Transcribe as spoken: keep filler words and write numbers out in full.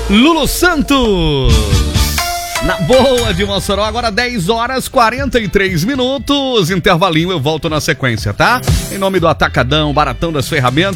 Lulu Santos. Na boa de Mossoró, agora dez horas e quarenta e três minutos. Intervalinho, eu volto na sequência, tá? Em nome do Atacadão, Baratão das Ferramentas.